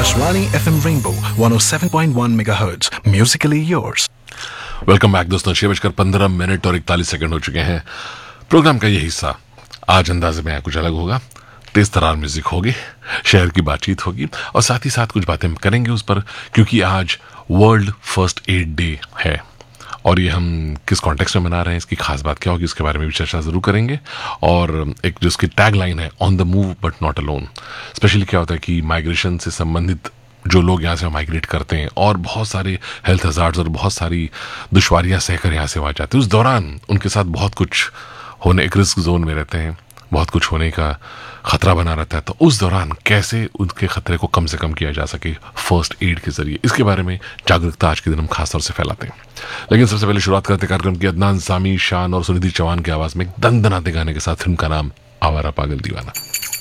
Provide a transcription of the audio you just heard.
Akashvani FM Rainbow 107.1 MHz. Musically yours. Welcome back दोस्तों। 6:15 और 41 हो चुके हैं। प्रोग्राम का ये हिस्सा आज अंदाजे में कुछ अलग होगा। तेज तरार म्यूजिक होगी, शहर की बातचीत होगी और साथ ही साथ कुछ बातें करेंगे उस पर, क्योंकि आज वर्ल्ड फर्स्ट एड डे है और ये हम किस कॉन्टेक्स्ट में मना रहे हैं, इसकी खास बात क्या होगी, इसके बारे में भी चर्चा जरूर करेंगे। और एक जो इसकी टैग लाइन है, on the move but not alone. Specially क्या होता है कि माइग्रेशन से संबंधित जो लोग यहाँ से माइग्रेट करते हैं और बहुत सारे हेल्थ हजार्ड्स और बहुत सारी दुश्वारियां सहकर यहाँ से वहाँ जाते हैं, उस दौरान उनके साथ बहुत कुछ होने, एक रिस्क जोन में रहते हैं, बहुत कुछ होने का खतरा बना रहता है। तो उस दौरान कैसे उनके खतरे को कम से कम किया जा सके फर्स्ट एड के जरिए, इसके बारे में जागरूकता आज के दिन हम खासतौर से फैलाते हैं। लेकिन सबसे पहले शुरुआत करते कार्यक्रम की अदनान सामी, शान और सुनिधि चौहान की आवाज में एक दंदनाते गाने के साथ। फिल्म का नाम आवारा पागल दीवाना।